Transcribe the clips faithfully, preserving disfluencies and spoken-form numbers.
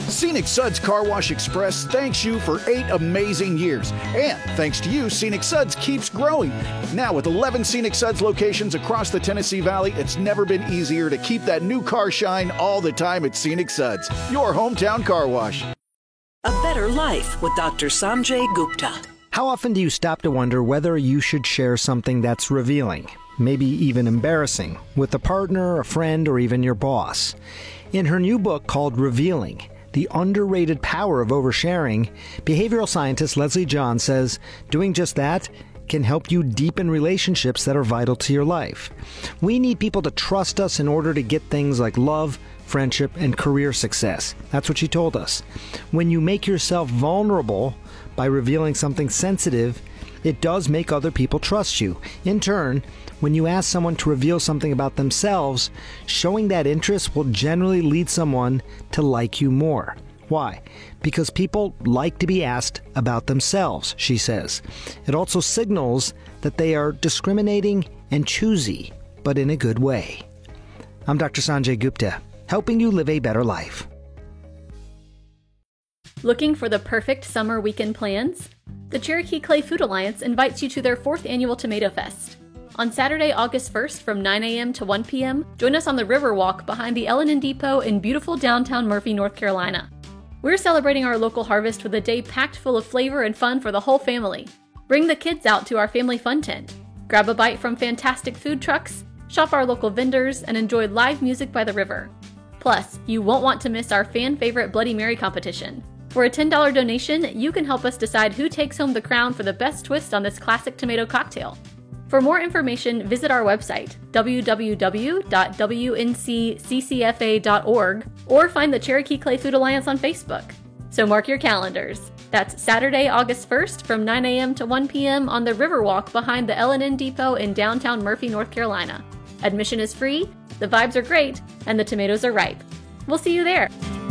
Scenic Suds Car Wash Express thanks you for eight amazing years. And thanks to you, Scenic Suds keeps growing. Now with eleven Scenic Suds locations across the Tennessee Valley, it's never been easier to keep that new car shine all the time at Scenic Suds, your hometown car wash. A better life with Doctor Sanjay Gupta. How often do you stop to wonder whether you should share something that's revealing, maybe even embarrassing, with a partner, a friend, or even your boss? In her new book called Revealing, The Underrated Power of Oversharing, behavioral scientist Leslie John says doing just that can help you deepen relationships that are vital to your life. We need people to trust us in order to get things like love, friendship, and career success. That's what she told us. When you make yourself vulnerable by revealing something sensitive, it does make other people trust you. In turn, when you ask someone to reveal something about themselves, showing that interest will generally lead someone to like you more. Why? Because people like to be asked about themselves, she says. It also signals that they are discriminating and choosy, but in a good way. I'm Doctor Sanjay Gupta, helping you live a better life. Looking for the perfect summer weekend plans? The Cherokee Clay Food Alliance invites you to their fourth annual Tomato Fest. On Saturday, August first from nine a.m. to one p.m., join us on the Riverwalk behind the L and N Depot in beautiful downtown Murphy, North Carolina. We're celebrating our local harvest with a day packed full of flavor and fun for the whole family. Bring the kids out to our family fun tent. Grab a bite from fantastic food trucks, shop our local vendors, and enjoy live music by the river. Plus, you won't want to miss our fan-favorite Bloody Mary competition. For a ten dollars donation, you can help us decide who takes home the crown for the best twist on this classic tomato cocktail. For more information, visit our website, w w w dot w n c c c f a dot org, or find the Cherokee Clay Food Alliance on Facebook. So mark your calendars. That's Saturday, August first from nine a.m. to one p.m. on the Riverwalk behind the L and N Depot in downtown Murphy, North Carolina. Admission is free, the vibes are great, and the tomatoes are ripe. We'll see you there.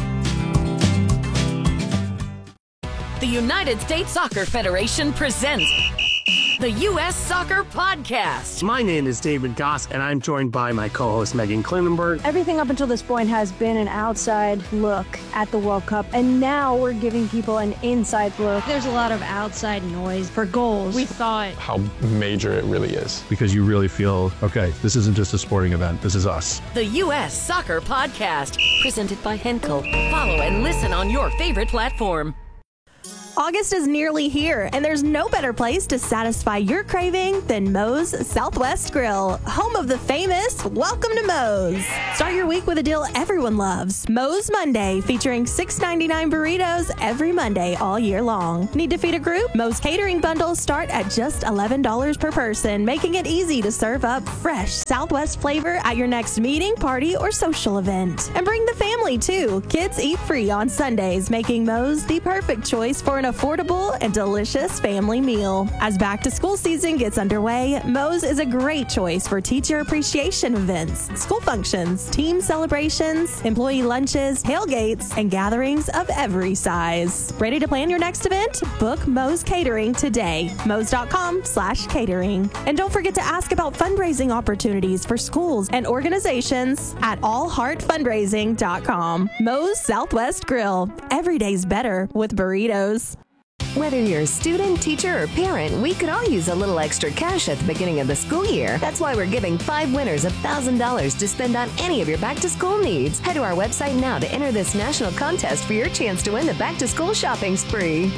The United States Soccer Federation presents the U S Soccer Podcast. My name is David Goss, and I'm joined by my co-host Megan Klinenberg. Everything up until this point has been an outside look at the World Cup, and now we're giving people an inside look. There's a lot of outside noise for goals. We thought how major it really is. Because you really feel, okay, this isn't just a sporting event, this is us. The U S Soccer Podcast, presented by Henkel. Follow and listen on your favorite platform. August is nearly here, and there's no better place to satisfy your craving than Moe's Southwest Grill, home of the famous Welcome to Moe's. Start your week with a deal everyone loves. Moe's Monday, featuring six ninety-nine burritos every Monday all year long. Need to feed a group? Moe's catering bundles start at just eleven dollars per person, making it easy to serve up fresh Southwest flavor at your next meeting, party, or social event. And bring the family, too. Kids eat free on Sundays, making Moe's the perfect choice for an affordable and delicious family meal. As back to school season gets underway, Moe's is a great choice for teacher appreciation events, school functions, team celebrations, employee lunches, tailgates, and gatherings of every size. Ready to plan your next event? Book Moe's Catering today. Moe's.com slash catering. And don't forget to ask about fundraising opportunities for schools and organizations at all heart fundraising dot com. Moe's Southwest Grill. Every day's better with burritos. Whether you're a student, teacher, or parent, we could all use a little extra cash at the beginning of the school year. That's why we're giving five winners one thousand dollars to spend on any of your back-to-school needs. Head to our website now to enter this national contest for your chance to win the back-to-school shopping spree.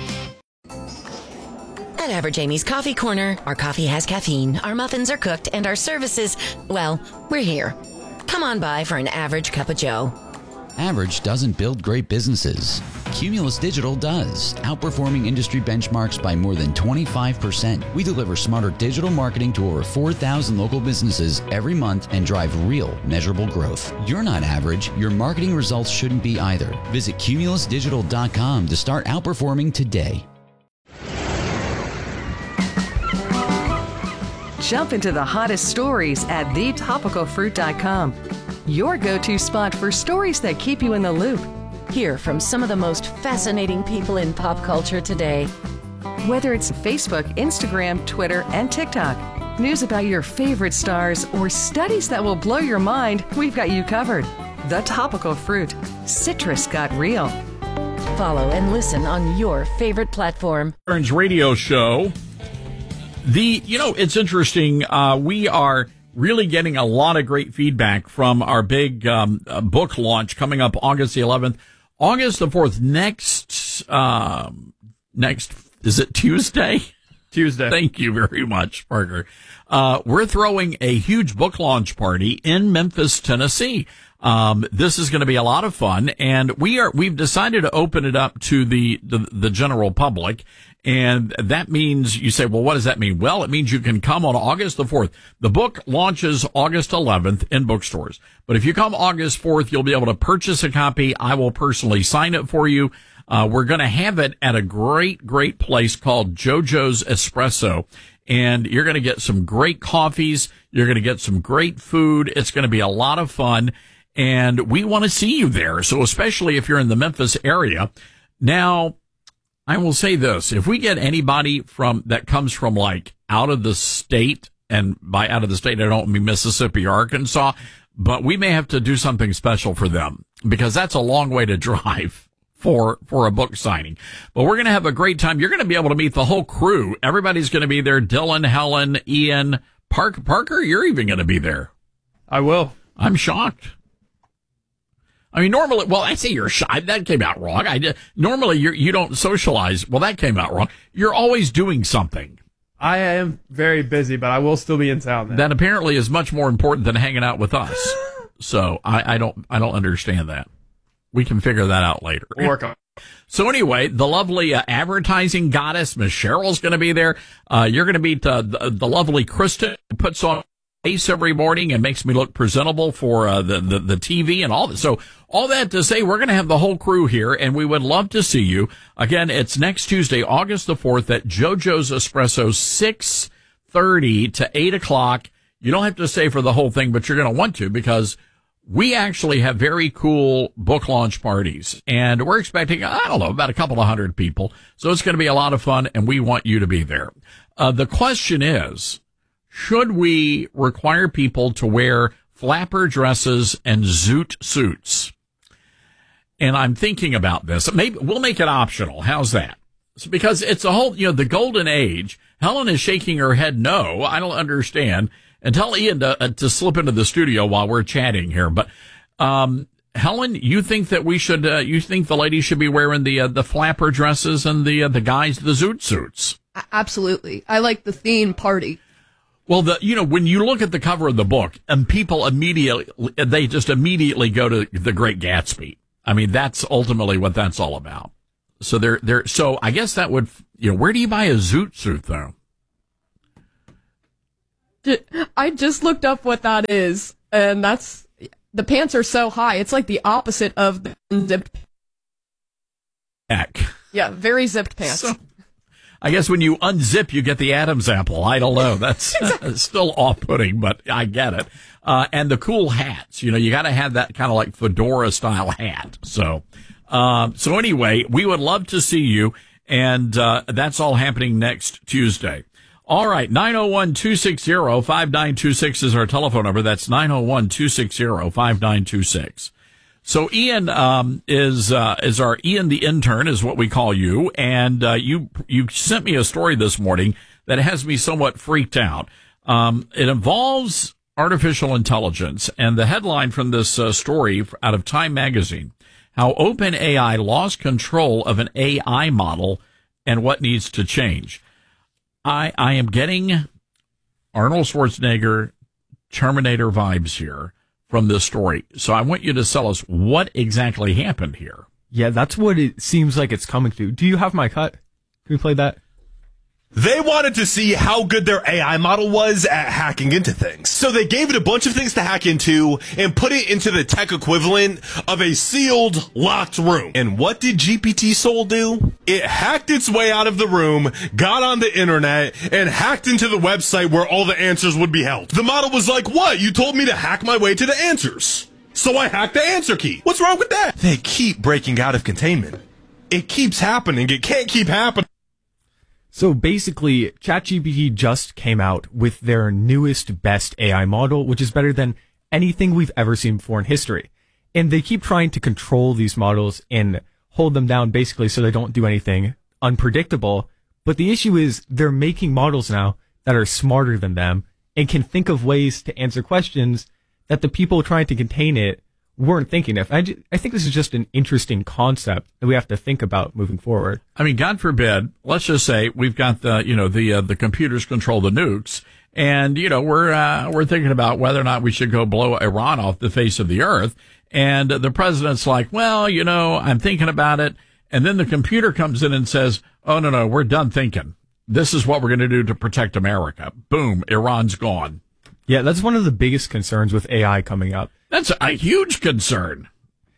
At Average Amy's Coffee Corner, our coffee has caffeine, our muffins are cooked, and our services, well, we're here. Come on by for an average cup of joe. Average doesn't build great businesses. Cumulus Digital does, outperforming industry benchmarks by more than twenty-five percent. We deliver smarter digital marketing to over four thousand local businesses every month and drive real, measurable growth. You're not average. Your marketing results shouldn't be either. Visit cumulus digital dot com to start outperforming today. Jump into the hottest stories at the topical fruit dot com. Your go-to spot for stories that keep you in the loop. Hear from some of the most fascinating people in pop culture today. Whether it's Facebook, Instagram, Twitter, and TikTok, news about your favorite stars, or studies that will blow your mind, we've got you covered. The Topical Fruit. Citrus got real. Follow and listen on your favorite platform. Burns Radio Show. The, you know, it's interesting. Uh, we are really getting a lot of great feedback from our big um, uh, book launch coming up August the eleventh. August the fourth, next, um, next, is it Tuesday? Tuesday. Thank you very much, Parker. Uh, we're throwing a huge book launch party in Memphis, Tennessee. Um, this is going to be a lot of fun, and we are, we've decided to open it up to the, the, the general public. And that means, you say, well, what does that mean? Well, it means you can come on August the fourth. The book launches August eleventh in bookstores. But if you come August fourth, you'll be able to purchase a copy. I will personally sign it for you. Uh, we're going to have it at a great, great place called JoJo's Espresso. And you're going to get some great coffees. You're going to get some great food. It's going to be a lot of fun. And we want to see you there. So especially if you're in the Memphis area. Now, I will say this. If we get anybody from that comes from like out of the state, and by out of the state, I don't mean Mississippi or Arkansas, but we may have to do something special for them because that's a long way to drive for, for a book signing. But we're going to have a great time. You're going to be able to meet the whole crew. Everybody's going to be there. Dylan, Helen, Ian, Park, Parker, you're even going to be there. I will. I'm shocked. I mean, normally, well, I say you're shy. That came out wrong. I did, normally you you don't socialize. Well, that came out wrong. You're always doing something. I am very busy, but I will still be in town then. That apparently is much more important than hanging out with us. So I, I don't I don't understand that. We can figure that out later. We'll work on it. So anyway, the lovely uh, advertising goddess Miss Cheryl's going to be there. Uh, you're going to meet uh, the, the lovely Krista, who puts on face every morning and makes me look presentable for uh, the, the the T V and all that. So all that to say, we're going to have the whole crew here, and we would love to see you. Again, it's next Tuesday, August the fourth, at JoJo's Espresso, six thirty to eight o'clock. You don't have to stay for the whole thing, but you're going to want to because we actually have very cool book launch parties, and we're expecting, I don't know, about a couple of hundred people. So it's going to be a lot of fun, and we want you to be there. Uh, the question is, should we require people to wear flapper dresses and zoot suits? And I'm thinking about this. Maybe we'll make it optional. How's that? So because it's a whole, you know, the golden age. Helen is shaking her head no. I don't understand. And tell Ian to, uh, to slip into the studio while we're chatting here. But um, Helen, you think that we should? Uh, you think the ladies should be wearing the uh, the flapper dresses and the uh, the guys the zoot suits? Absolutely. I like the theme party. Well, the, you know, when you look at the cover of the book and people immediately, they just immediately go to The Great Gatsby. I mean, that's ultimately what that's all about. So they're, they're, so I guess that would, you know, where do you buy a zoot suit though? I just looked up what that is, and that's, the pants are so high. It's like the opposite of the unzipped. Heck. Yeah, very zipped pants. So, I guess when you unzip, you get the Adam's apple. I don't know. That's still off-putting, but I get it. Uh, and the cool hats. You know, you got to have that kind of like fedora-style hat. So, um, so anyway, we would love to see you, and uh, that's all happening next Tuesday. All right, nine oh one, two six zero, five nine two six is our telephone number. That's nine oh one, two six zero, five nine two six. So Ian, um, is, uh, is our Ian the intern is what we call you. And, uh, you, you sent me a story this morning that has me somewhat freaked out. Um, it involves artificial intelligence, and the headline from this uh, story out of Time Magazine, how OpenAI lost control of an A I model and what needs to change. I, I am getting Arnold Schwarzenegger Terminator vibes here from this story. So I want you to tell us what exactly happened here. Yeah, that's what it seems like it's coming to. Do you have my cut? Can we play that? They wanted to see how good their A I model was at hacking into things. So they gave it a bunch of things to hack into and put it into the tech equivalent of a sealed, locked room. And what did G P T Soul do? It hacked its way out of the room, got on the internet, and hacked into the website where all the answers would be held. The model was like, what? You told me to hack my way to the answers. So I hacked the answer key. What's wrong with that? They keep breaking out of containment. It keeps happening. It can't keep happening. So basically, ChatGPT just came out with their newest, best A I model, which is better than anything we've ever seen before in history. And they keep trying to control these models and hold them down basically so they don't do anything unpredictable. But the issue is they're making models now that are smarter than them and can think of ways to answer questions that the people trying to contain it weren't thinking of. I, ju- I think this is just an interesting concept that we have to think about moving forward. I mean, God forbid, let's just say we've got the, you know, the, uh, the computers control the nukes. And, you know, we're, uh, we're thinking about whether or not we should go blow Iran off the face of the earth. And the president's like, well, you know, I'm thinking about it. And then the computer comes in and says, oh, no, no, we're done thinking. This is what we're going to do to protect America. Boom, Iran's gone. Yeah, that's one of the biggest concerns with A I coming up. That's a huge concern.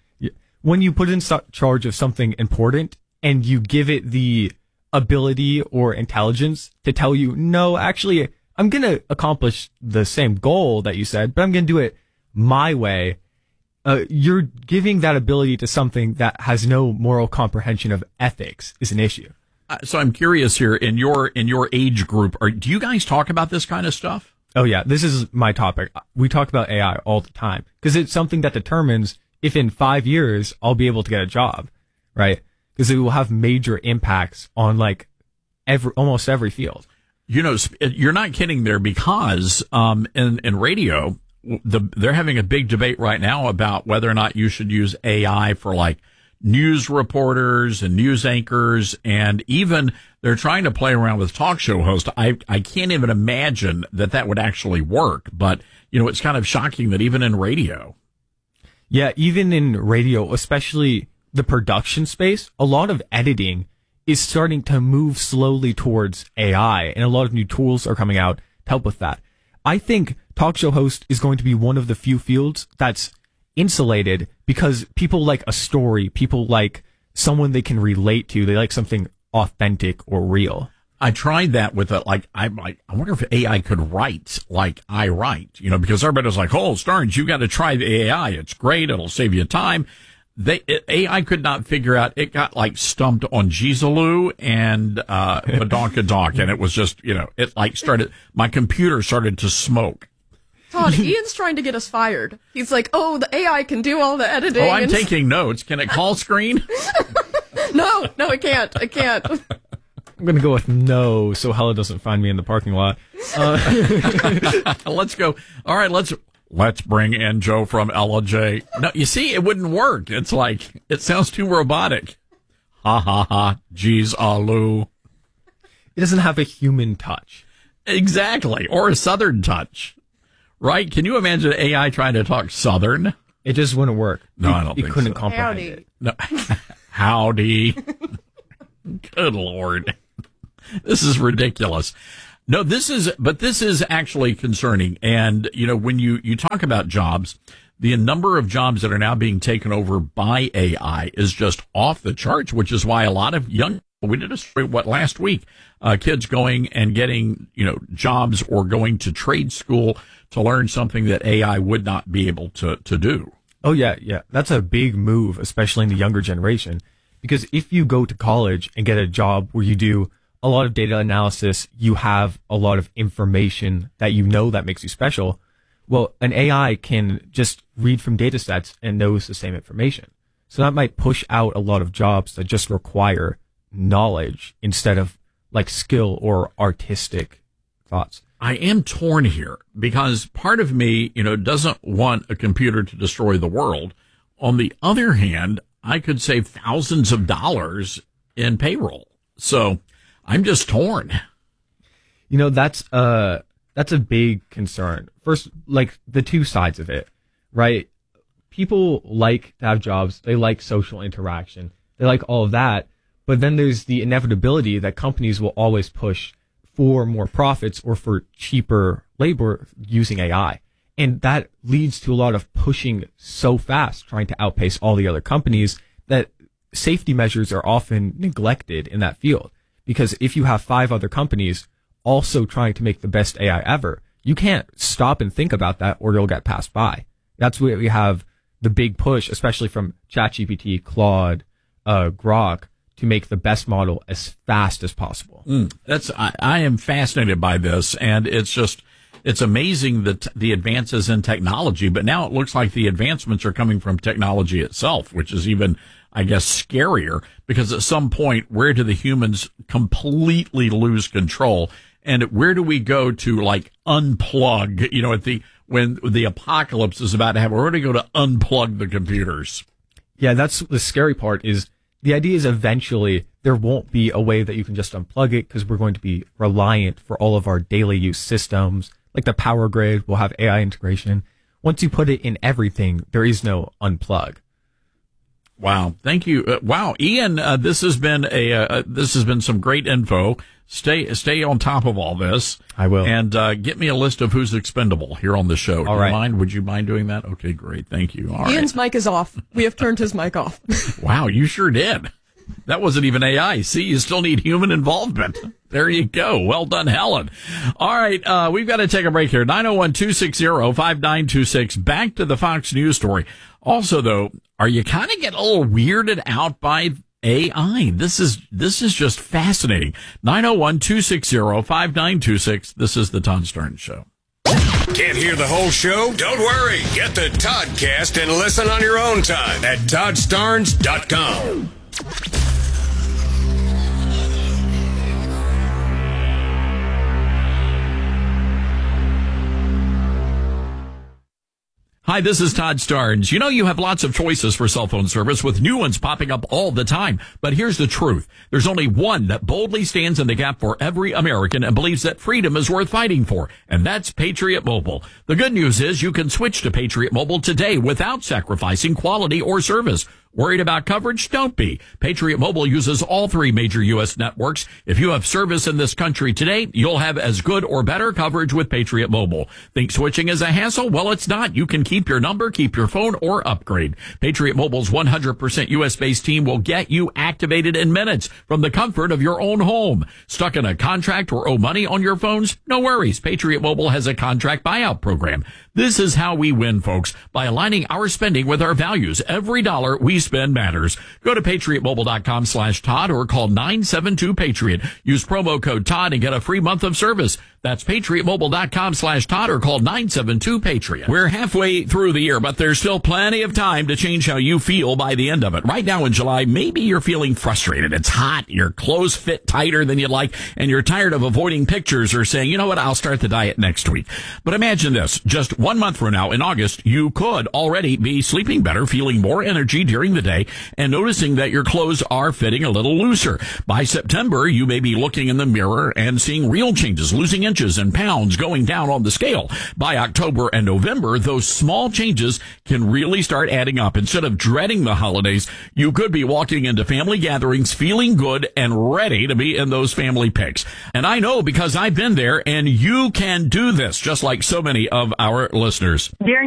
When you put in so- charge of something important and you give it the ability or intelligence to tell you, no, actually, I'm going to accomplish the same goal that you said, but I'm going to do it my way. Uh, you're giving that ability to something that has no moral comprehension of ethics is an issue. Uh, so I'm curious here, in your in your age group, are, do you guys talk about this kind of stuff? Oh, yeah. This is my topic. We talk about A I all the time because it's something that determines if in five years I'll be able to get a job, right? Because it will have major impacts on like every almost every field. You know, you're not kidding there, because um, in, in radio, the, they're having a big debate right now about whether or not you should use A I for like news reporters and news anchors, and even they're trying to play around with talk show hosts. I, I can't even imagine that that would actually work, but you know, it's kind of shocking that even in radio. Yeah, even in radio, especially the production space, a lot of editing is starting to move slowly towards A I, and a lot of new tools are coming out to help with that. I think talk show host is going to be one of the few fields that's insulated because people like a story, people like someone they can relate to, they like something authentic or real. I tried that with a, like, I'm like, I wonder if A I could write like I write, you know, because everybody's like, oh, Starnes, you got to try the A I. It's great. It'll save you time. They, it, A I could not figure out, it got like stumped on Jeezaloo and, uh, Badonkadonk. And it was just, you know, it like started, my computer started to smoke. Todd, Ian's trying to get us fired. He's like, oh, the A I can do all the editing. Oh, I'm and... taking notes. Can it call screen? no, no, it can't. It can't. I'm going to go with no, so Hella doesn't find me in the parking lot. Uh, let's go. All right, let's let's bring in Joe from Ella J. No, you see, it wouldn't work. It's like, it sounds too robotic. Ha ha ha. Jeez, aloo. It doesn't have a human touch. Exactly, or a Southern touch. Right? Can you imagine A I trying to talk Southern? It just wouldn't work. No, it, I don't it think couldn't so. comprehend Howdy. it. No. Howdy. Good Lord. This is ridiculous. No, this is, but this is actually concerning. And, you know, when you, you talk about jobs, the number of jobs that are now being taken over by A I is just off the charts, which is why a lot of young, we did a story, what, last week, uh, kids going and getting, you know, jobs or going to trade school to learn something that A I would not be able to, to do. Oh, yeah, yeah. That's a big move, especially in the younger generation. Because if you go to college and get a job where you do a lot of data analysis, you have a lot of information that you know that makes you special. Well, an A I can just read from data sets and knows the same information. So that might push out a lot of jobs that just require knowledge instead of like skill or artistic thoughts. I am torn here because part of me, you know, doesn't want a computer to destroy the world. On the other hand, I could save thousands of dollars in payroll. So I'm just torn. You know, that's uh that's a big concern. First, like the two sides of it, right? People like to have jobs. They like social interaction. They like all of that. But then there's the inevitability that companies will always push for more profits or for cheaper labor using A I. And that leads to a lot of pushing so fast, trying to outpace all the other companies, that safety measures are often neglected in that field. Because if you have five other companies also trying to make the best A I ever, you can't stop and think about that or you'll get passed by. That's where we have the big push, especially from ChatGPT, Claude, uh, Grok, to make the best model as fast as possible. Mm, that's I, I am fascinated by this, and it's just, it's amazing that the advances in technology, but now it looks like the advancements are coming from technology itself, which is even, I guess, scarier, because at some point, where do the humans completely lose control? And where do we go to, like, unplug, you know, at the, when the apocalypse is about to happen, we're going to go to unplug the computers. Yeah, that's the scary part. Is the idea is eventually there won't be a way that you can just unplug it, because we're going to be reliant for all of our daily use systems, like the power grid will have A I integration. Once you put it in everything, there is no unplug. Wow. Thank you. Uh, wow. Ian, uh, this has been a, uh, this has been some great info. Stay, stay on top of all this. I will. And, uh, get me a list of who's expendable here on the show. Do all you right. mind? Would you mind doing that? Okay, great. Thank you. All Ian's right. mic is off. We have turned his mic off. Wow. You sure did. That wasn't even A I. See, you still need human involvement. There you go. Well done, Helen. All right. Uh, we've got to take a break here. nine oh one, two six zero, five nine two six. Back to the Fox News story. Also, though, are you kind of getting a little weirded out by A I? This is, this is just fascinating. nine oh one, two six zero, five nine two six. This is the Todd Starnes Show. Can't hear the whole show? Don't worry. Get the Toddcast and listen on your own time at todd starnes dot com. Hi, this is Todd Starnes. You know, you have lots of choices for cell phone service with new ones popping up all the time. But here's the truth. There's only one that boldly stands in the gap for every American and believes that freedom is worth fighting for. And that's Patriot Mobile. The good news is you can switch to Patriot Mobile today without sacrificing quality or service. Worried about coverage? Don't be. Patriot Mobile uses all three major U S networks. If you have service in this country today, you'll have as good or better coverage with Patriot Mobile. Think switching is a hassle? Well, it's not. You can keep your number, keep your phone, or upgrade. Patriot Mobile's one hundred percent U S-based team will get you activated in minutes from the comfort of your own home. Stuck in a contract or owe money on your phones? No worries. Patriot Mobile has a contract buyout program. This is how we win, folks, by aligning our spending with our values. Every dollar we spend matters. Go to patriot mobile dot com slash Todd or call nine seven two Patriot. Use promo code Todd and get a free month of service. That's patriot mobile dot com slash Todd or call nine seven two Patriot. We're halfway through the year, but there's still plenty of time to change how you feel by the end of it. Right now in July, maybe you're feeling frustrated. It's hot. Your clothes fit tighter than you'd like, and you're tired of avoiding pictures or saying, you know what, I'll start the diet next week. But imagine this. Just one month from now, in August, you could already be sleeping better, feeling more energy during the day, and noticing that your clothes are fitting a little looser. By September, you may be looking in the mirror and seeing real changes, losing inches and pounds, going down on the scale. By October and November, those small changes can really start adding up. Instead of dreading the holidays, you could be walking into family gatherings feeling good and ready to be in those family pics. And I know because I've been there, and you can do this, just like so many of our listeners. During